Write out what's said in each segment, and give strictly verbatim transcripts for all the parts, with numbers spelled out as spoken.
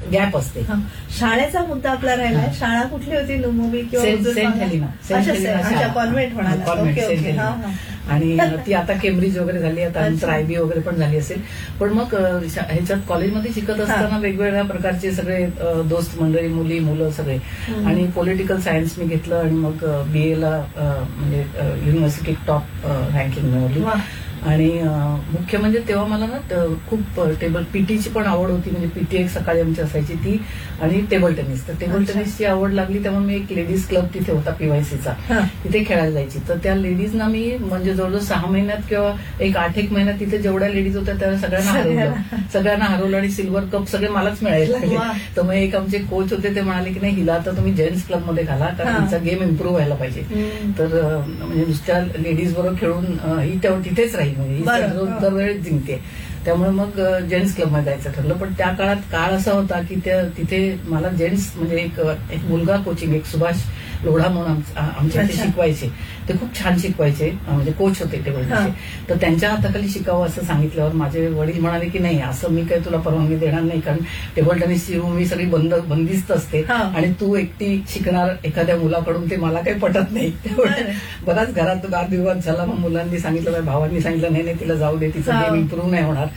Gap असते. शाळेचा मुद्दा आपला राहिला. शाळा कुठली होती? लुमोबी किंवा सेंट हेलिना कॉन्व्हेंट म्हणाला. आणि ती आता केम्ब्रिज वगैरे झाली, आता नंतर आयबी वगैरे पण झाली असेल. पण मग ह्याच्यात कॉलेजमध्ये शिकत असताना वेगवेगळ्या प्रकारचे सगळे दोस्त मंडळी, मुली मुलं सगळे. आणि पॉलिटिकल सायन्स मी घेतलं आणि मग बीएला म्हणजे युनिव्हर्सिटी टॉप रँकिंग मिळवली. आणि मुख्य म्हणजे तेव्हा मला ना खूप टेबल पीटीची पण आवड होती. म्हणजे पीटी एक सकाळी आमची असायची ती, आणि टेबल टेनिस. तर टेबल टेनिसची आवड लागली तेव्हा मी एक लेडीज क्लब तिथे होता पीवायसीचा, तिथे खेळायला जायची. तर त्या लेडीजना मी म्हणजे जवळजवळ सहा महिन्यात किंवा एक आठ एक महिन्यात तिथे जेवढ्या लेडीज होत्या त्या सगळ्यांना हरवलं सगळ्यांना हरवलं आणि सिल्वर कप सगळे मलाच मिळायला लागले. तर मग एक आमचे कोच होते, ते म्हणाले की नाही हिला आता तुम्ही जेंट्स क्लबमध्ये घाला, कारण तिचा गेम इम्प्रूव्ह व्हायला पाहिजे. तर म्हणजे नुसत्या लेडीज बरोबर खेळून ही तिथेच राहील, म्हणजे दरवेळेस जिंकते. त्यामुळे मग जेंट्स क्लबमध्ये जायचं ठरलं. पण त्या काळात काळ असा होता की त्या तिथे मला जेंट्स म्हणजे एक एक मुलगा कोचिंग, एक सुभाष लोढा म्हणून आमच्या इथे शिकवायचे. ते खूप छान शिकवायचे, म्हणजे कोच होते टेबल टेनिसचे. तर त्यांच्या हाताखाली शिकावं असं सांगितल्यावर माझे वडील म्हणाले की नाही, असं मी काही तुला परवानगी देणार नाही, कारण टेबल टेनिसची रूम ही सगळी बंद बंदिस्त असते आणि तू एकटी शिकणार एखाद्या मुलाकडून, ते मला काही पटत नाही. बराच घरात वादविवाद झाला. मग मुलांनी सांगितलं, भावांनी सांगितलं नाही नाही तिला जाऊ दे, तिचा गेम इम्प्रूव्ह नाही होणार.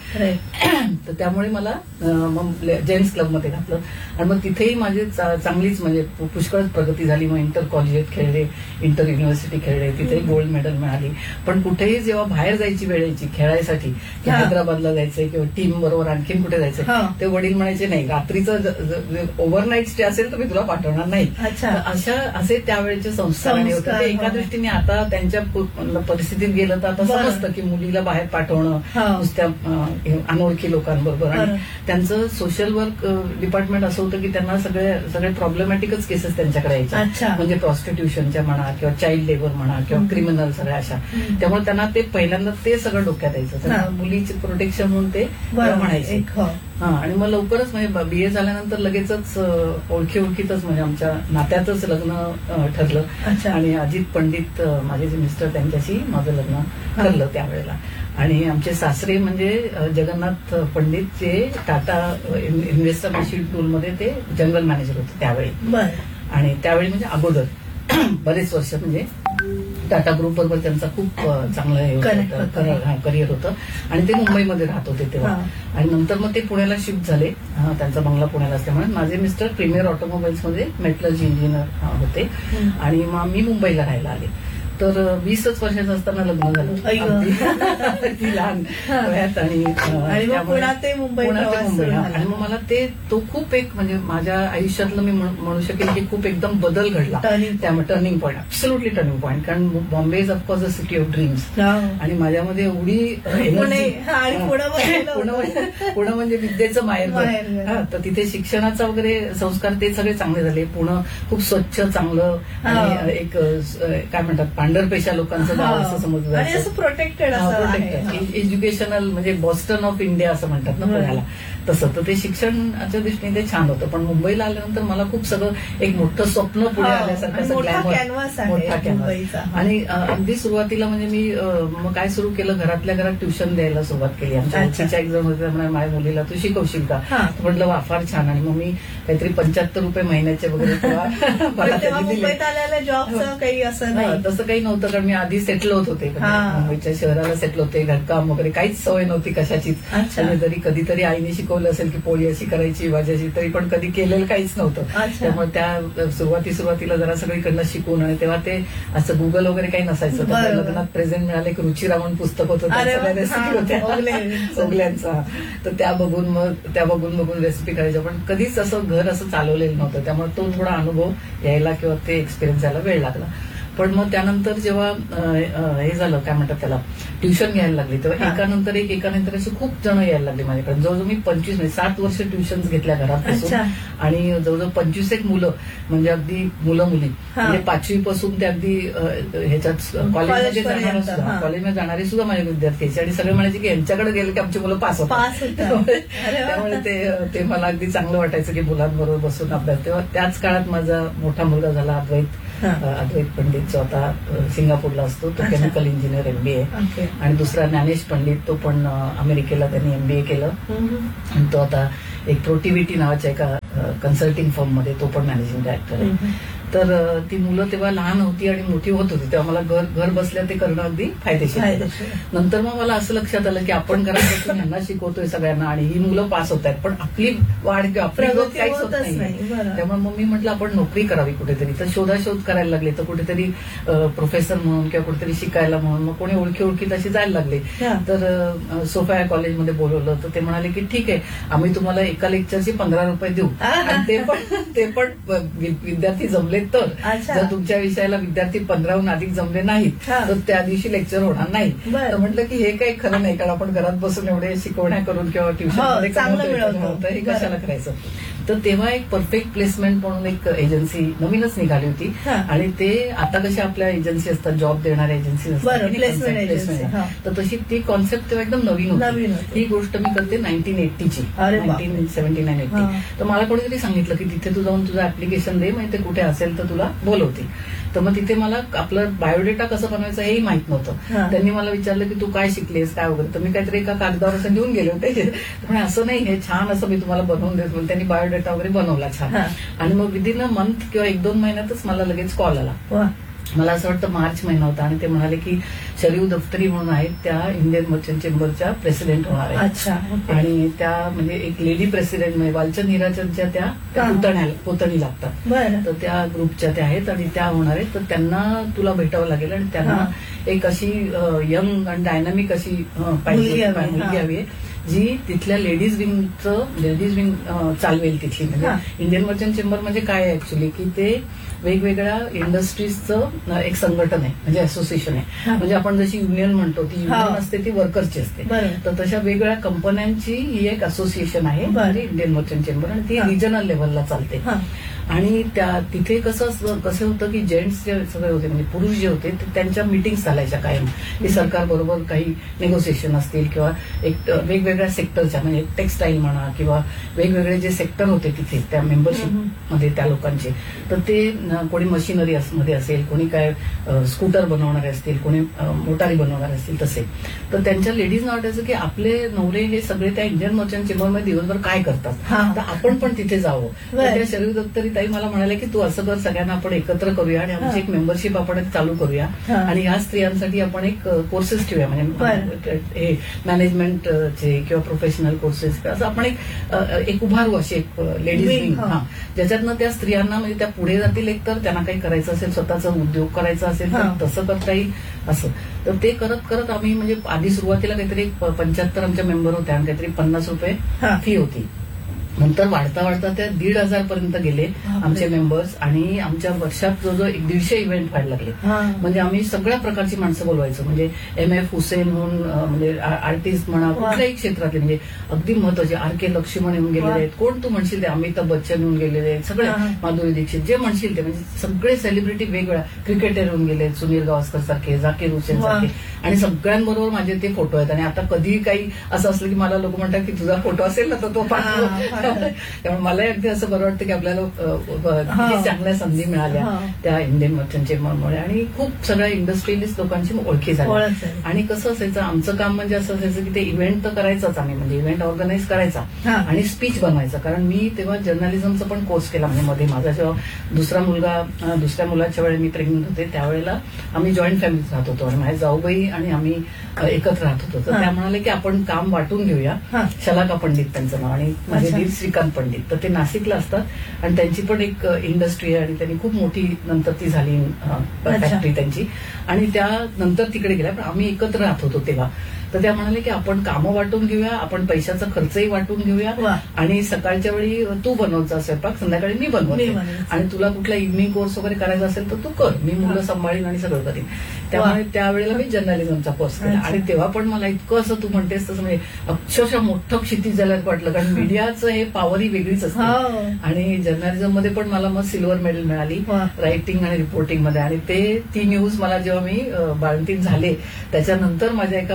तर त्यामुळे मला मग जेंट्स क्लबमध्ये घातलं. आणि मग तिथेही माझी चांगलीच म्हणजे पुष्कळच प्रगती झाली. मग इंटर कॉलेजिएट खेळले, इंटर युनिव्हर्सिटी खेळले, तिथेही गोल्ड मेडल मिळाली. पण कुठेही जेव्हा बाहेर जायची वेळ यायची खेळायसाठी, हैदराबादला जायचंय किंवा टीम बरोबर आणखीन कुठे जायचंय, ते वडील म्हणायचे नाही, रात्रीचं ओव्हरनाईट स्टे असेल तर मी तुला पाठवणार नाही. अशा असे त्यावेळेचे संस्कार होते. एका दृष्टीने आता त्यांच्या परिस्थितीत गेलं तर आता समजतं की मुलीला बाहेर पाठवणं नुसत्या अनोळखी लोकांबरोबर. आणि त्यांचं सोशल वर्क डिपार्टमेंट असं होतं की त्यांना सगळे सगळे प्रॉब्लेमॅटिकच केसेस त्यांच्याकडे यायच्या, म्हणजे प्रॉस्टिट्यूशनच्या म्हणा किंवा चाइल्ड लेबर म्हणा किंवा क्रिमिनल सगळ्या अशा. त्यामुळे त्यांना ते पहिल्यांदा ते सगळं डोक्यात यायचं. मुलीचे प्रोटेक्शन म्हणून ते म्हणायचे. हा, आणि मग लवकरच म्हणजे बीए झाल्यानंतर लगेचच ओळखी ओळखीतच म्हणजे आमच्या नात्यातच लग्न ठरलं. आणि अजित पंडित माझे जे मिस्टर त्यांच्याशी माझं लग्न ठरलं त्यावेळेला. आणि आमचे सासरे म्हणजे जगन्नाथ पंडित, जे टाटा इन्व्हेस्टमेंट टूलमध्ये ते जनरल मॅनेजर होते त्यावेळी. आणि त्यावेळी म्हणजे अगोदर बरेच वर्ष म्हणजे टाटा ग्रुप बरोबर त्यांचा खूप चांगलं करिअर होतं. आणि ते मुंबईमध्ये राहत होते तेव्हा. आणि नंतर मग ते पुण्याला शिफ्ट झाले, त्यांचा बंगला पुण्याला असल्यामुळे. माझे मिस्टर प्रीमियर ऑटोमोबाईल्स मध्ये मेटलर्जी इंजिनियर होते आणि मग मी मुंबईला राहायला आले. तर वीसच वर्षाचं असताना लग्न झालं, ती लहान वयात. आणि मुंबई. आणि मग मला ते तो खूप एक म्हणजे माझ्या आयुष्यातलं मी म्हणू शकेल की खूप एकदम बदल घडला त्यामुळे. Turning point, absolutely turning point. कारण Bombay is of course a city of dreams. आणि माझ्यामध्ये एवढी पुणे म्हणजे विद्येचं माहेर. तर तिथे शिक्षणाचा वगैरे संस्कार ते सगळे चांगले झाले. पुणे खूप स्वच्छ, चांगलं आणि एक काय म्हणतात पांढरपेशा लोकांचं गाव असं समजलं, प्रोटेक्टेड एज्युकेशनल म्हणजे बॉस्टन ऑफ इंडिया असं म्हणतात ना पुण्याला, तसं. तर ते शिक्षणाच्या दृष्टीने ते छान होतं. पण मुंबईला आल्यानंतर मला खूप सगळं एक मोठं स्वप्न पुढे आल्यासारखं, मोठा कॅनव्हास. आणि अगदी सुरुवातीला म्हणजे मी मग काय सुरू केलं, घरातल्या घरात ट्युशन द्यायला सुरुवात केली. आमच्या मुलीच्या एक जण होते, त्यामुळे माझ्या मुलीला तू शिकवशील का, म्हटलं वा फार छान. आणि मग मी काहीतरी पंच्याहत्तर रुपये महिन्याचे वगैरे जॉबचं काही असं नाही, तसं काही नव्हतं. कारण मी आधी सेटल होत होते, मुंबईच्या शहराला सेटल होते, घरकाम वगैरे काहीच सवय नव्हती कशाचीच. आणि जरी कधीतरी आईने शिकवलं असेल की पोळी अशी करायची भाज्याची, तरी पण कधी केलेलं काहीच नव्हतं. त्यामुळे त्या सुरुवाती सुरुवातीला जरा सगळीकडनं शिकून. आणि तेव्हा ते असं गुगल वगैरे काही नसायचं. लग्नात प्रेझेंट मिळाले की रुचिरा म्हणून पुस्तक होतं, सगळ्या रेसिपी होत्या ओगल्यांचा. तर त्या बघून मग त्या बघून बघून रेसिपी करायच्या. पण कधीच असं घर असं चालवलेलं नव्हतं, त्यामुळे तो थोडा अनुभव यायला किंवा ते एक्सपिरियन्स यायला वेळ लागला. पण मग त्यानंतर जेव्हा हे झालं काय म्हणतात त्याला, ट्युशन घ्यायला लागली, तेव्हा एकानंतर एक एकानंतर असे खूप जण यायला लागले माझ्याकडे. जवळजवळ मी पंचवीस म्हणजे सात वर्ष ट्युशन घेतल्या घरापासून. आणि जवळजवळ पंचवीस एक मुलं, म्हणजे अगदी मुलं मुली, म्हणजे पाचवी पासून ते अगदी ह्याच्यात कॉलेजमध्ये जाणारे सुद्धा कॉलेजमध्ये जाणारे सुद्धा माझे विद्यार्थी यायचे. आणि सगळे म्हणायचे की यांच्याकडे गेले की आमची मुलं पास होतात. त्यामुळे ते ते मला अगदी चांगलं वाटायचं की मुलांबरोबर बसून अभ्यास. तेव्हा त्याच काळात माझा मोठा मुलगा झाला अद्वैत, अद्वैत पंडित, जो आता सिंगापूरला असतो, तो केमिकल इंजिनियर एमबीए. आणि दुसरा ज्ञानेश पंडित, तो पण अमेरिकेला त्यांनी एमबीए केलं. आणि तो आता एक प्रोटिव्हिटी नावाच्या एका कन्सल्टिंग फर्म मध्ये, तो पण मॅनेजिंग डायरेक्टर आहे. तर अ, ती मुलं तेव्हा लहान होती आणि मोठी होत होती, तेव्हा मला घर घर बसल्या ते करणं अगदी फायदेशीर होतं. नंतर मग मला असं लक्षात आलं की आपण घरात बसून यांना शिकवतोय सगळ्यांना आणि ही मुलं पास होत आहेत, पण आपली वाढ किंवा आपली ग्रोथ काहीच होत नाही. त्यामुळे मग मी म्हटलं आपण नोकरी करावी कुठेतरी. तर शोधाशोध करायला लागले. तर कुठेतरी प्रोफेसर म्हणून किंवा कुठेतरी शिकायला म्हणून मग कोणी ओळखी ओळखीत अशी जायला लागले. तर सोफिया कॉलेजमध्ये बोलवलं. तर ते म्हणाले की ठीक आहे, आम्ही तुम्हाला एका लेक्चरचे पंधरा रुपये देऊ आणि ते पण ते पण विद्यार्थी जमले तर. जर तुमच्या विषयाला विद्यार्थी पंधराहून अधिक जमले नाहीत तर त्या दिवशी लेक्चर होणार नाही. तर म्हटलं की हे काही खरं नाही, कारण आपण घरात बसून एवढे शिकवण्या करून किंवा ट्युशन हे कशाला करायचं. तर तेव्हा एक परफेक्ट प्लेसमेंट म्हणून एक एजन्सी नवीनच निघाली होती आणि ते आता कशा आपल्या एजन्सी असतात, जॉब देणाऱ्या एजन्सी असतात, तर तशी ती कॉन्सेप्ट तेव्हा एकदम नवीन होती. ही गोष्ट मी करते nineteen एट्टीची, nineteen seventy nine eighty. तर मला कोणीतरी सांगितलं की तिथे तू जाऊन तुझं ऍप्लिकेशन दे, मग ते कुठे असेल तर तुला बोलवतील. तर मग तिथे मला आपलं बायोडेटा कसं बनवायचं हेही माहित नव्हतं. त्यांनी मला विचारलं की तू काय शिकलेस काय वगैरे. तर मी काहीतरी एका कागदावर असं लिहून गेले होते. पण असं नाही, हे छान असं मी तुम्हाला बनवून देत म्हणून त्यांनी बायोडेटा वगैरे बनवला छान. आणि मग विदिन अ मंथ किंवा एक दोन महिन्यातच मला लगेच कॉल आला. मला असं वाटतं मार्च महिना होता आणि ते म्हणाले की शरीव दफ्तरी म्हणून आहेत, त्या इंडियन मर्चंट चेंबरच्या प्रेसिडेंट होणार आहेत. आणि त्या म्हणजे एक लेडी प्रेसिडेंट म्हणजे वालचंद हिराचंदच्या त्या पुतण्या पुतणी लागतात, तर त्या ग्रुपच्या त्या आहेत आणि त्या होणार आहेत. तर त्यांना तुला भेटावं लागेल आणि त्यांना एक अशी यंग आणि डायनामिक अशी पाहिजे मुलगी हवी आहे जी तिथल्या लेडीज विंगचं लेडीज विंग चालवेल तिथली. म्हणजे इंडियन मर्चंट चेंबर म्हणजे काय आहे ऍक्च्युली की ते वेगवेगळ्या इंडस्ट्रीजचं एक संघटन आहे, म्हणजे असोसिएशन आहे. म्हणजे आपण जशी युनियन म्हणतो ती युनियन असते ती वर्कर्सची असते, तर तशा वेगवेगळ्या कंपन्यांची ही एक असोसिएशन आहे म्हणजे इंडियन मर्चंट चेंबर, आणि ती रिजनल लेव्हलला चालते. आणि त्या तिथे कसं कसं होतं की जेंट्स जे सगळे होते म्हणजे पुरुष जे होते त्यांच्या मिटिंग्स चालायच्या कायम, की सरकार बरोबर काही नेगोसिएशन असतील किंवा एक वेगवेगळ्या सेक्टरच्या म्हणजे टेक्स्टाईल म्हणा किंवा वेगवेगळे जे सेक्टर होते तिथे त्या मेंबरशिप मध्ये त्या लोकांचे, तर ते कोणी मशिनरी मध्ये असेल, कोणी काय स्कूटर बनवणारे असतील, कोणी मोटारी बनवणारे असतील तसे. तर त्यांच्या लेडीजना वाटायचं की आपले नवरे हे सगळे त्या इंडियन मर्चंट चेंबरमध्ये दिवसभर काय करतात, तर आपण पण तिथे जावं. तर त्या शरीर दप्तरी ताई मला म्हणाले की तू असं कर, सगळ्यांना आपण एकत्र करूया आणि आमची एक मेंबरशिप आपण चालू करूया आणि या स्त्रियांसाठी आपण एक कोर्सेस ठेवूया, म्हणजे हे मॅनेजमेंटचे किंवा प्रोफेशनल कोर्सेस असं आपण एक एक उभारू अशी एक लेडीज विंग, हा ज्याच्यातनं त्या स्त्रियांना म्हणजे त्या पुढे जातील, एक तर त्यांना काही करायचं असेल, स्वतःचा उद्योग करायचा असेल तर तसं करता येईल असं. तर ते करत करत आम्ही म्हणजे आधी सुरुवातीला काहीतरी पंच्याहत्तर आमच्या मेंबर होत्या आणि काहीतरी पन्नास रुपये फी होती. नंतर वाढता वाढता त्या दीड हजार पर्यंत गेले आमचे मेंबर्स आणि आमच्या वर्षात जवळजवळ एक दीडशे इव्हेंट व्हायला लागले. म्हणजे आम्ही सगळ्या प्रकारची माणसं बोलवायचो, म्हणजे एम एफ हुसेन म्हणून म्हणजे आर्टिस्ट म्हणा कुठल्याही क्षेत्रातले, म्हणजे अगदी महत्वाचे आर के लक्ष्मण येऊन गेलेले आहेत, कोण तू म्हणशील ते अमिताभ बच्चन येऊन गेलेले आहेत, सगळे माधुरी दीक्षित जे म्हणशील ते, म्हणजे सगळे सेलिब्रिटी वेगवेगळ्या क्रिकेटर येऊन गेले, सुनील गावस्कर सारखे, झाकीर हुसेन सारखे, आणि सगळ्यांबरोबर माझे ते फोटो आहेत. आणि आता कधी काही असं असलं की मला लोक म्हणतात की तुझा फोटो असेल ना तर तो पाठव. त्यामुळे मला अगदी असं बरं वाटतं की आपल्याला चांगल्या संधी मिळाल्या त्या इंडियन मर्चंट चेंबरमुळे आणि खूप सगळ्या इंडस्ट्रियलिस्ट लोकांची ओळखी झाली. आणि कसं असायचं आमचं काम म्हणजे असं असायचं की ते इव्हेंट तर करायचंच आम्ही, म्हणजे इव्हेंट ऑर्गनाईज करायचा आणि स्पीच बनवायचा. कारण मी तेव्हा जर्नलिझमचा पण कोर्स केला, म्हणजे मध्ये माझा जेव्हा दुसरा मुलगा दुसऱ्या मुलाच्या वेळी मी प्रेग्नंट होते त्यावेळेला आम्ही जॉईंट फॅमिलीत राहत होतो आणि माझे जाऊबाई आणि आम्ही एकत्र राहत होतो. तर त्या म्हणाले की आपण काम वाटून घेऊया. शलाका पंडित त्यांचं नाव आणि माझे दीर श्रीकांत पंडित, तर ते नाशिकला असतात आणि त्यांची पण एक इंडस्ट्री आहे आणि त्यांनी खूप मोठी नंतर ती झाली फॅक्टरी त्यांची आणि त्या नंतर तिकडे गेल्या, पण आम्ही एकत्र राहत होतो तेव्हा. तर त्या म्हणाले की आपण कामं वाटून घेऊया, आपण पैशाचा खर्चही वाटून घेऊया आणि सकाळच्या वेळी तू बनवचा स्वयंपाक, संध्याकाळी मी बनवते आणि तुला कुठला इव्हनिंग कोर्स वगैरे करायचा असेल तर तू कर, मी मुलं सांभाळीन आणि सगळं करीन. त्यामुळे त्यावेळेला मी जर्नलिझमचा कोर्स केला आणि तेव्हा पण मला इतकं असं तू म्हणतेस तसं म्हणजे अक्षरशः मोठं क्षितिज झाल्याचं वाटलं, कारण मीडियाचं हे पॉवर ही वेगळीच असते. आणि जर्नलिझम मध्ये पण मला मग सिल्वर मेडल मिळाली रायटिंग आणि रिपोर्टिंग मध्ये. आणि ते ती न्यूज मला जेव्हा मी बाळंतीण झाले त्याच्यानंतर माझ्या एका मिस्टरांच्या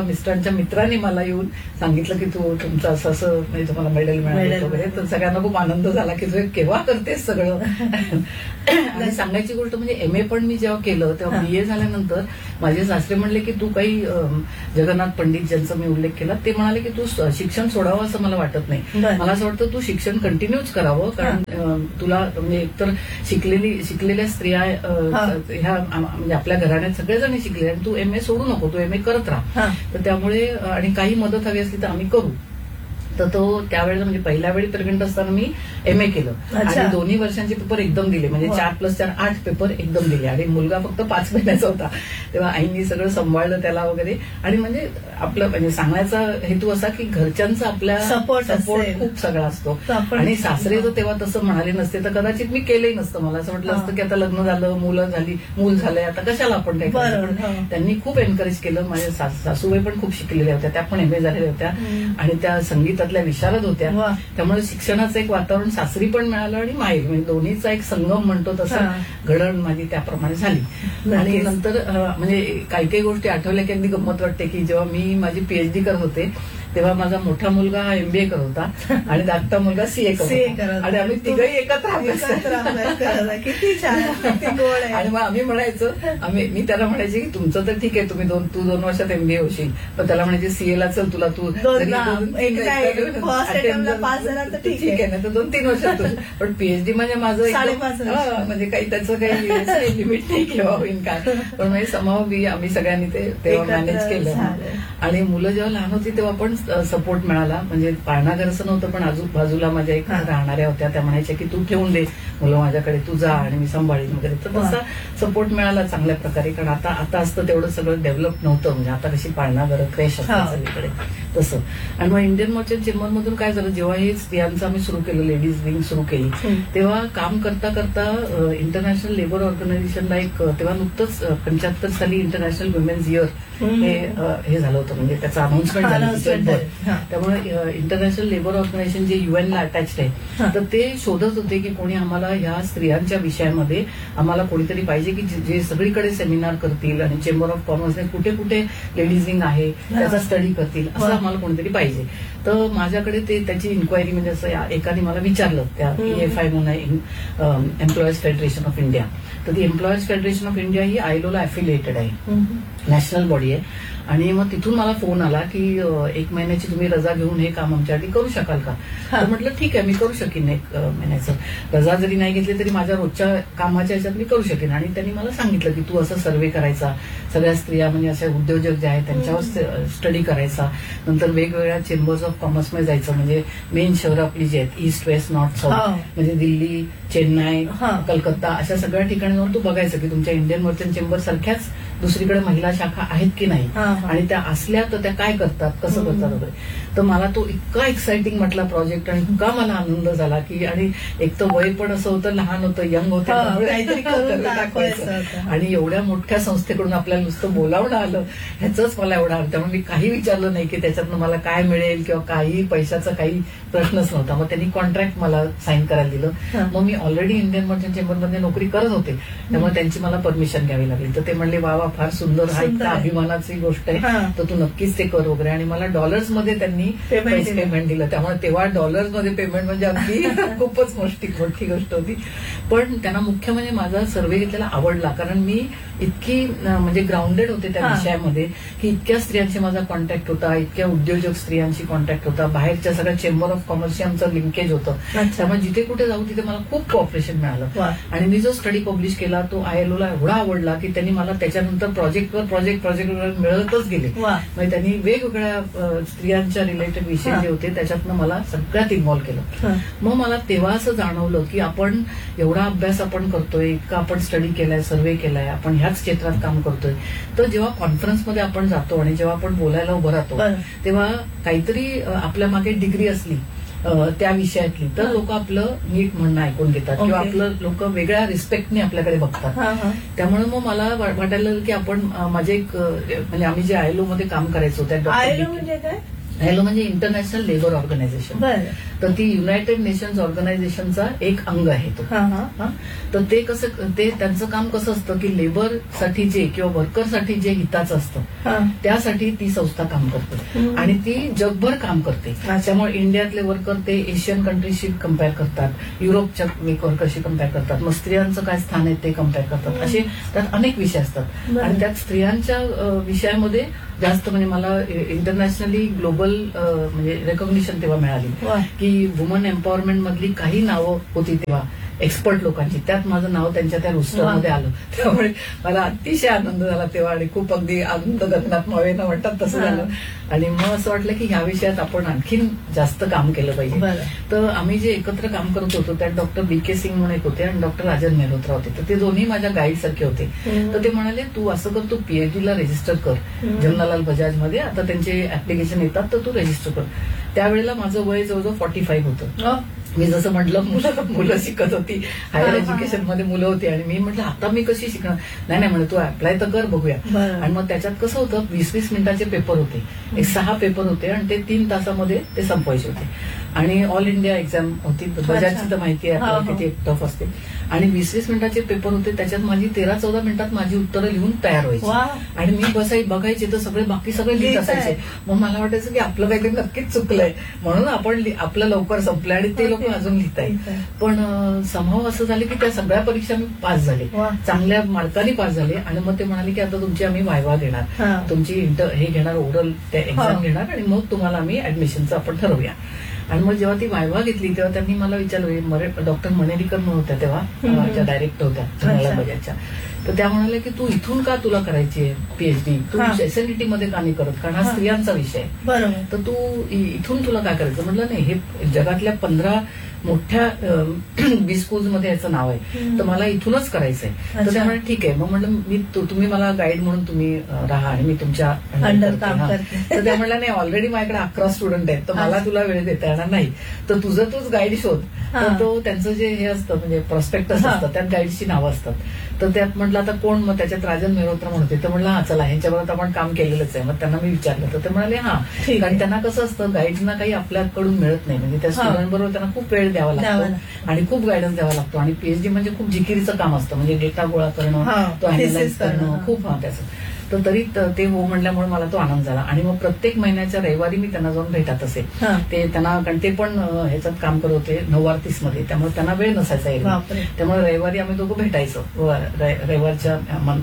आमच्या मित्रांनी मला येऊन सांगितलं की तू तुमचं असं असं म्हणजे तुम्हाला मेडल मिळालं वगैरे. तर सगळ्यांना खूप आनंद झाला की तू हे केव्हा करतेस सगळं. आणि सांगायची गोष्ट म्हणजे एम ए पण मी जेव्हा केलं तेव्हा बी ए झाल्यानंतर माझे सासरे म्हणले की तू काही जगन्नाथ पंडित ज्यांचा मी उल्लेख केला ते म्हणाले की तू शिक्षण सोडावं असं मला वाटत नाही. मला असं वाटतं तू शिक्षण कंटिन्यूच करावं, कारण तुला म्हणजे एकतर शिकलेली शिकलेल्या स्त्रिया ह्या म्हणजे आपल्या घराण्यात सगळेजण शिकले आणि तू एम ए सोडू नको, तू एम ए करत राहा. तर त्यामुळे आणि काही मदत हवी असली तर आम्ही करू. तर तो त्यावेळेला म्हणजे पहिल्या वेळी प्रेग्नंट असताना मी एम ए केलं आणि दोन्ही वर्षांचे पेपर एकदम दिले, म्हणजे चार प्लस चार आठ पेपर एकदम दिले आणि मुलगा फक्त पाच महिन्याचा होता. तेव्हा आईनी सगळं सांभाळलं त्याला वगैरे. आणि म्हणजे आपलं म्हणजे सांगण्याचा हेतू असा की घरच्यांचा आपल्या सपोर्ट सपोर्ट खूप सगळा असतो. आणि सासरे जर तेव्हा तसं म्हणाले नसते तर कदाचित मी केलंही नसतं. मला असं वाटलं असतं की आता लग्न झालं, मुलं झाली, मूल झालंय, आता कशाला आपण काय करायचं. त्यांनी खूप एनकरेज केलं. माझ्या सासूबाई पण खूप शिकलेल्या होत्या, त्या पण एम ए झालेल्या होत्या आणि त्या संगीत विशारद होत्या. त्यामुळे शिक्षणाचं एक वातावरण सासरी पण मिळालं आणि माहेर म्हणजे दोन्हीचा एक संगम म्हणतो तसा घडण माझी त्याप्रमाणे झाली. आणि नंतर म्हणजे काही काही गोष्टी आठवल्या की अगदी गंमत वाटते की जेव्हा मी माझी पीएचडी करत होते तेव्हा माझा मोठा मुलगा हा एमबीए करत होता आणि धाकटा मुलगा सीए करत होता आणि आम्ही तिघही एकत्र किती छान आणि मग आम्ही म्हणायचो आम्ही मी त्याला म्हणायचे की तुमचं तर ठीक आहे, तुम्ही दोन तू दोन वर्षात एमबीए होशील, पण त्याला म्हणायचे सीएला चल तुला तू ठीक आहे ना तर दोन तीन वर्षात पण पीएचडी म्हणजे माझं म्हणजे काही त्याचं काही लिमिट नाही केव्हा होईल काय. पण म्हणजे समाव आम्ही सगळ्यांनी ते तेव्हा मॅनेज केलं. आणि मुलं जेव्हा लहान होती तेव्हा पण सपोर्ट मिळाला. म्हणजे पाळणा घर असं नव्हतं पण आजूबाजूला माझ्या एक राहणाऱ्या होत्या, त्या म्हणायच्या की तू ठेवून दे मुलं माझ्याकडे, तू जा आणि मी सांभाळीन वगैरे. तर तसा सपोर्ट मिळाला चांगल्या प्रकारे. कारण आता आता असतं तेवढं सगळं डेव्हलप नव्हतं. म्हणजे आता कशी पाळणा घर क्रेश असतात सगळीकडे तसं. आणि मग इंडियन मर्चंट चेंबरमधून काय झालं, जेव्हा हे स्त्रियांचं आम्ही सुरू केलं, लेडीज विंग सुरू केली, तेव्हा काम करता करता इंटरनॅशनल लेबर ऑर्गनायझेशनला एक तेव्हा नुकतंच पंच्याहत्तर साली इंटरनॅशनल वुमेन्स इयर हे हे झालं होतं, म्हणजे त्याचं अनाउन्समेंट झालं. त्यामुळे इंटरनॅशनल लेबर ऑर्गनायझेशन जे युएनला अटॅच्ड आहे तर ते शोधत होते की कोणी आम्हाला ह्या स्त्रियांच्या विषयामध्ये आम्हाला कोणीतरी पाहिजे की जे सगळीकडे सेमिनार करतील आणि चेंबर ऑफ कॉमर्सने कुठे कुठे लेडीज विंग आहे त्याचा स्टडी करतील, असं आम्हाला कोणीतरी पाहिजे. तर माझ्याकडे ते त्याची इन्क्वायरी म्हणजे असं एकाने मला विचारलं, त्या एफ आय म्हणून आहे एम्प्लॉयर्स फेडरेशन ऑफ इंडिया. तर ती employers federation of India he आयलोला affiliated आहे, नॅशनल बॉडी आहे. आणि मग तिथून मला फोन आला की एक महिन्याची तुम्ही रजा घेऊन हे काम आमच्यासाठी करू शकाल का. तर म्हटलं ठीक आहे मी करू शकेन, एक महिन्याचं रजा जरी नाही घेतली तरी माझ्या रोजच्या कामाच्या ह्याच्यात मी करू शकेन. आणि त्यांनी मला सांगितलं की तू असं सर्व्हे करायचा, सगळ्या स्त्रिया म्हणजे असे उद्योजक जे आहेत त्यांच्यावर स्टडी करायचा, नंतर वेगवेगळ्या चेंबर्स ऑफ कॉमर्समध्ये जायचं, म्हणजे मेन शहरं आपली जी आहेत ईस्ट वेस्ट नॉर्थ साऊथ, म्हणजे दिल्ली, चेन्नई, कलकत्ता अशा सगळ्या ठिकाणी जाऊन तू बघायचं की तुमच्या इंडियन मर्चंट चेंबर सारख्याच दुसरीकडे महिला शाखा आहेत की नाही, आणि त्या असल्या तर त्या काय करतात, कसं करतात वगैरे. तर मला तो इतका एक्साइटिंग म्हटला प्रोजेक्ट आणि इतका मला आनंद झाला की, आणि एक तर वय पण असं होतं, लहान होतं, यंग होतं, आणि एवढ्या मोठ्या संस्थेकडून आपल्याला नुसतं बोलावणं आलं ह्याच मला एवढा अर्थ. त्यामुळे मी काही विचारलं नाही की त्याच्यातनं मला काय मिळेल किंवा काही पैशाचा काही प्रश्नच नव्हता. मग त्यांनी कॉन्ट्रॅक्ट मला साईन करायला दिलं. मग मी ऑलरेडी इंडियन मर्चंट चेंबरमध्ये नोकरी करत होते, त्यामुळे त्यांची मला परमिशन घ्यावी लागली. तर ते म्हणले वा वा फार सुंदर, हा इतका अभिमानाची गोष्ट आहे, तर तू नक्कीच ते कर वगैरे. आणि मला डॉलर्स मध्ये त्यांनी पैसे पेमेंट दिलं, त्यामुळे तेव्हा डॉलर्स मध्ये पेमेंट म्हणजे अगदी खूपच मोठी मोठी गोष्ट होती. पण त्यांना मुख्य म्हणजे माझा सर्व्हे घेतलेला आवडला, कारण मी इतकी म्हणजे ग्राउंडेड होते त्या विषयामध्ये की इतक्या स्त्रियांशी माझा कॉन्टॅक्ट होता, इतक्या उद्योजक स्त्रियांशी कॉन्टॅक्ट होता, बाहेरच्या सगळ्या चेंबर ऑफ कॉमर्सशी आमचं लिंकेज होतं. त्यामुळे जिथे कुठे जाऊ तिथे मला खूप कॉपरेशन मिळालं. आणि मी जो स्टडी पब्लिश केला तो आयएलओला एवढा आवडला की त्यांनी मला त्याच्यानंतर प्रोजेक्टवर प्रोजेक्ट प्रोजेक्ट मिळतच गेले. म्हणजे त्यांनी वेगवेगळ्या स्त्रियांच्या रिलेटेड विषय जे होते त्याच्यातनं मला सगळ्यात इन्व्हॉल्व्ह केलं. मग मला तेव्हा असं जाणवलं की आपण एवढा अभ्यास आपण करतोय, इतका आपण स्टडी केलाय, सर्व्हे केलाय, आपण ह्याच क्षेत्रात काम करतोय, तर जेव्हा कॉन्फरन्समध्ये आपण जातो आणि जेव्हा आपण बोलायला उभं राहतो तेव्हा काहीतरी आपल्या मागे डिग्री असली त्या विषयातली तर लोक आपलं नीट म्हणणं ऐकून घेतात किंवा आपलं लोक वेगळ्या रिस्पेक्टने आपल्याकडे बघतात. त्यामुळे मग मला वाटायला लागलं की आपण माझे एक म्हणजे आम्ही जे आयएलओ मध्ये काम करायचो त्या आयएलओ म्हणजे काय? आयएलओ म्हणजे इंटरनॅशनल लेबर ऑर्गनायझेशन. तर ती युनायटेड नेशन्स ऑर्गनायझेशनचा एक अंग आहे तो. हा, हा. हा? तर ते कसं ते त्यांचं काम कसं असतं की लेबरसाठी जे किंवा वर्करसाठी जे हिताचं असतं हा. त्यासाठी ती संस्था काम करते हम्म. आणि ती जगभर काम करते. त्यामुळे इंडियातले वर्कर ते एशियन कंट्रीजशी कम्पेअर करतात, युरोपच्या वर्करशी कम्पेअर करतात, मग स्त्रियांचं काय स्थान आहे ते कम्पेअर करतात. असे त्यात अनेक विषय असतात बरं. आणि त्यात स्त्रियांच्या अ, विषयामध्ये जास्त म्हणजे मला इंटरनॅशनली ग्लोबल म्हणजे रेकॉग्निशन तेव्हा मिळाली वा. की वुमन एम्पॉवरमेंट मधली काही नावं होती तेव्हा एक्सपर्ट लोकांची, त्यात माझं नाव त्यांच्या त्या रोस्टरमध्ये आलं. त्यामुळे मला अतिशय आनंद झाला तेव्हा आणि खूप अगदी आनंद गगनात मावेना म्हणतात तसं हा. झालं. आणि मग असं वाटलं की ह्या विषयात आपण आणखीन जास्त काम केलं पाहिजे. बरं. तर आम्ही जे एकत्र काम करत होतो त्यात डॉक्टर बी के सिंग म्हणून एक होते आणि डॉक्टर राजन मेहरोत्रा होते. तर ते दोन्ही माझ्या गाईड सारखे होते. हम्म. तर ते म्हणाले तू असं कर, तू पीएचडी ला रजिस्टर कर हम्म. जमनालाल बजाज मध्ये. आता त्यांचे ऍप्लिकेशन येतात तर तू रजिस्टर कर. त्यावेळेला माझं वय जवळजवळ फॉर्टी फाईव्ह होतं. अ, मी जसं म्हटलं मुलं मुलं शिकत होती, हायर हा, हा. एज्युकेशन मध्ये मुलं होती आणि मी म्हटलं आता मी कशी शिकणार. नाही नाही म्हणे तू अप्लाय तर कर बघूया. बरं. आणि मग त्याच्यात कसं होतं वीस वीस मिनिटाचे पेपर होते, एक सहा पेपर होते आणि ते तीन तासामध्ये ते संपवायचे होते. आणि ऑल इंडिया एक्झाम होती, बजाजची तर माहिती आहे हा, आपल्याला हा. किती टफ असते. आणि वीस वीस मिनिटाचे पेपर होते, त्याच्यात माझी तेरा चौदा मिनिटात माझी उत्तरं लिहून तयार व्हायची. वा. आणि मी बसाई बघायचे तर सगळे बाकी सगळे लिहित लिहित आहे. असायचे. मग मला वाटायचं की आपलं काहीतरी नक्कीच चुकलंय म्हणून आपण लि- आपलं लवकर संपलं आणि ते लोक अजून लिहित आहेत. लिहित आहे. पण संभव असं झालं की त्या सगळ्या परीक्षा मी पास झाले, वा. चांगल्या मार्काने पास झाले. आणि मग ते म्हणाले की आता तुमची आम्ही वायवा घेणार, हा. तुमची इंटर हे घेणार, ओरल त्या एक्झाम हा. घेणार आणि मग तुम्हाला आम्ही ऍडमिशनचं आपण ठरवूया. आणि मग जेव्हा ती वायवा घेतली तेव्हा त्यांनी मला विचारलं, डॉक्टर मनेरीकर म्हणून होत्या तेव्हा हम्म. त्या डायरेक्टर होत्या जमनालाल अच्छा. बजाजच्या. तर त्या म्हणाल्या की तू इथून का तुला करायची आहे पीएचडी, तू हा. एसएनडीटी मध्ये का नाही करत, कारण हा हा. स्त्रियांचा विषय आहे. बरोबर. तर तू इ- इथून तुला काय करायचं. म्हटलं नाही, हे जगातल्या पंधरा मोठ्या बी स्कूल्स मध्ये याचं नाव आहे, हम्म. तर मला इथूनच करायचंय. तर अच्छा. त्यामुळे ठीक आहे. मग म्हटलं मी तु- तुम्ही मला गाईड म्हणून तुम्ही अ, राहा आणि मी तुमच्या अंडर करते. काम हा. करते. तर त्या म्हणल्या नाही, ऑलरेडी माझ्याकडे अकरा स्टुडंट आहेत, तर मला अच्छा. तुला वेळ देता येणार नाही, तर तुझं तूच गाईड शोध. हा. तर तो त्यांचं जे हे असतं म्हणजे प्रॉस्पेक्टस हा. असतं, त्यात गाईडची नावं असतात. तर त्यात म्हटलं आता कोण, मग त्याच्यात राजन मेहरोत्रा म्हणून होते. तर म्हटलं हा चला, ह्यांच्याबरोबर आपण काम केलेलंच आहे. मग त्यांना मी विचारलं तर ते म्हणाले हा, ठीक कारण आहे. त्यांना कसं असतं गाईडना काही आपल्याकडून मिळत नाही, म्हणजे त्या हा. स्टुडंट बरोबर त्यांना खूप वेळ द्यावा द्यावा लागतो लागतो. आणि खूप गायडन्स द्यावा लागतो. आणि पीएचडी म्हणजे खूप जिकिरीचं काम असतं, म्हणजे डेटा गोळा करणं, हा. तो अनालाइज Thesis करणं, करणं, हा. खूप हा त्याचं. तर तरी त- ते हो म्हणल्यामुळे मला तो आनंद झाला. आणि मग प्रत्येक महिन्याच्या रविवारी मी त्यांना जाऊन भेटत असे. हा. ते त्यांना, कारण ते पण अ, ह्याच्यात काम करत होते नऊ मध्ये, त्यामुळे त्यांना वेळ नसायचा एरवी. बापरे. त्यामुळे रविवारी आम्ही दोघं भेटायचो व- र- रविवारच्या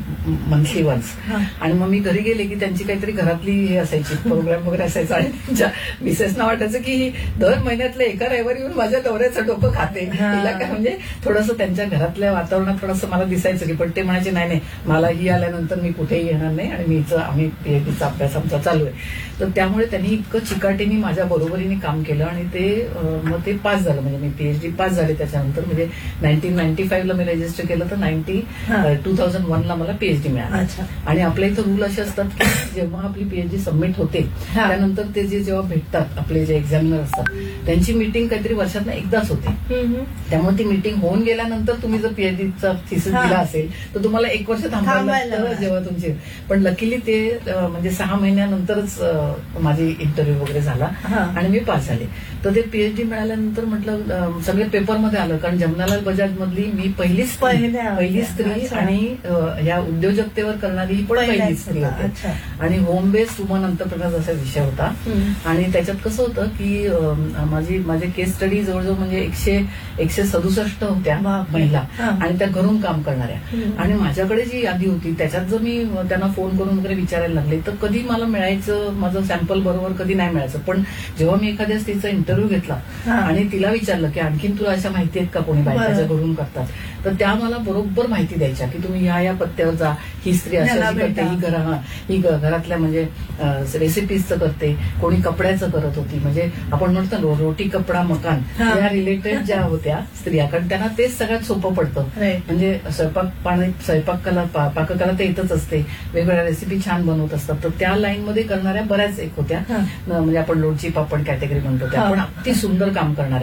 मंथली वन्स. हा. आणि मग मी घरी गेले की त्यांची काहीतरी घरातली हे असायची, प्रोग्राम वगैरे असायचा आणि त्यांच्या मिसेसना वाटायचं की ही दर महिन्यातल्या एका रविवारी येऊन माझ्या दौऱ्याचं डोकं खाते, हा. तिला काय म्हणजे थोडंसं त्यांच्या घरातल्या वातावरणात थोडंसं मला दिसायचं की. पण ते म्हणायचे नाही नाही, मला ही आल्यानंतर मी कुठेही येणार नाही आणि मी इथं आम्ही पीएचडीचा अभ्यास आमचा चालू आहे. तर त्यामुळे त्यांनी इतकं चिकाटीने माझ्या बरोबरीने काम केलं आणि ते अं, मग ते पास झालं, म्हणजे मी पीएचडी पास झाले त्याच्यानंतर. म्हणजे नाईन्टीन नाईन्टी फाईव्ह ला मी रजिस्टर केलं तर नाईन्टी हा. टू थाउजंड वन ला मला पीएचडी मिळाली. अच्छा. आणि आपल्या इथं रूल असे असतात की जेव्हा आपली पीएचडी सबमिट होते हा. त्यानंतर ते जे जेव्हा भेटतात आपले जे एक्झामिनर असतात त्यांची मीटिंग काहीतरी वर्षात एकदाच होते. हम्म. त्यामुळे ती मीटिंग होऊन गेल्यानंतर तुम्ही जर पीएचडीचा थिसिस हा. दिला असेल तर तुम्हाला एक वर्ष थांबायला थांबायला लागतं लागतं. जेव्हा तुमची. पण लकीली ते अं, म्हणजे सहा महिन्यानंतरच अं, माझी इंटरव्ह्यू वगैरे झाला हा. आणि मी पास झाले. तर ते पीएचडी मिळाल्यानंतर म्हटलं अं, सगळे पेपरमध्ये आलं, कारण जमनालाल बजाज मधली मी पहिली स्त्री पहिल्या पहिली होत्या. स्त्री अच्छा. आणि अं, या उद्योजकतेवर करणारी ही पण पहिली पहिल्याच स्त्री होता. होती. अच्छा. आणि होम बेस्ड वुमन एंटरप्रेनर्स असा विषय होता. हम्म. आणि त्याच्यात कसं होतं की अं, माझी माझे केस स्टडी जवळजवळ म्हणजे एकशे एकशे सदुसष्ट होत्या बापरे. महिला हा. आणि त्या घरून काम करणाऱ्या. हम्म. आणि माझ्याकडे जी यादी होती त्याच्यात जर मी त्यांना फोन करून वगैरे विचारायला लागले तर कधी मला मिळायचं माझं सॅम्पल बरोबर, कधी नाही मिळायचं. पण जेव्हा मी एखाद्या स्त्रीचा इंटरव्ह्यू घेतला हा. आणि तिला विचारलं की आणखीन तुला अशा माहिती आहेत का कोणी बायकाच्या बरं. घरून करतात, तर त्या मला बरोबर माहिती द्यायच्या की तुम्ही ह्या या पत्त्यावर जा, ही स्त्री अशी ह्याला अशी करते, भेटा. ही घरा हा, ही घ- घरातल्या म्हणजे रेसिपीजचं करते, कोणी कपड्याचं करत होती. म्हणजे आपण म्हणतो ना रोटी कपडा मकान, हा. या रिलेटेड ज्या होत्या स्त्रिया, कारण त्यांना तेच सगळ्यात सोपं पडतं. Right. म्हणजे स्वयंपाक पाणी स्वयंपाक कला पा- पाककला तर येतच असते, वेगवेगळ्या रेसिपी छान बनवत असतात. तर त्या लाईन मध्ये करणाऱ्या बऱ्याच एक होत्या. हा. न- म्हणजे आपण लोणची पापड कॅटेगरी म्हणतो त्या, हा. पण अगदी सुंदर काम करणाऱ्या.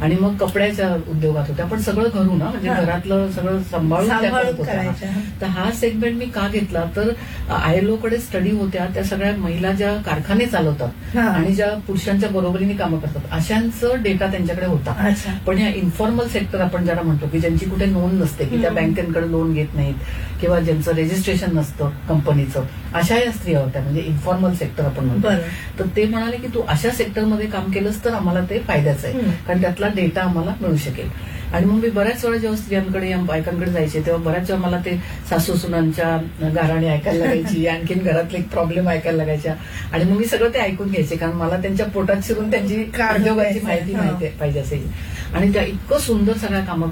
आणि मग कपड्याच्या उद्योगात होत्या, पण सगळं घरून ना, म्हणजे हा. घरातलं सगळं सांभाळून त्या सांभाळून करत होत्या. करायच्या. तर हा सेगमेंट मी का घेतला, तर आयएलओ कडे स्टडी होत्या त्या सगळ्या महिला ज्या कारखाने चालवतात हा. आणि ज्या पुरुषांच्या बरोबरीने कामं करतात अशांचं डेटा त्यांच्याकडे होता. अच्छा. पण ह्या इन्फॉर्मल सेक्टर आपण ज्याला म्हणतो की ज्यांची कुठे नोंद नसते, की त्या हम्म. बँकेकडे लोन घेत नाहीत किंवा ज्यांचं रजिस्ट्रेशन नसतं कंपनीचं, अशा या स्त्रिया होत्या, म्हणजे इन्फॉर्मल सेक्टर आपण म्हणतो. बरं. तर ते म्हणाले की तू अशा सेक्टरमध्ये काम केलंस तर आम्हाला ते फायद्याचं आहे, हम्म. कारण त्यातला डेटा आम्हाला मिळू शकेल. आणि मग मी बऱ्याच वेळा जेव्हा स्त्रियांकडे या बायकांकडे जायचे तेव्हा बऱ्याच वेळा मला ते सासू सुनांच्या गाराणी ऐकायला लागायची, आणखीन घरातले एक प्रॉब्लेम ऐकायला लागायच्या, आणि मग मी सगळं ते ऐकून घ्यायचे, कारण मला त्यांच्या पोटात शिरून त्यांची काढून उद्योगाची घ्यायचं. माहिती हा. माहिती पाहिजे असेल. आणि त्या इतकं सुंदर सगळ्या कामं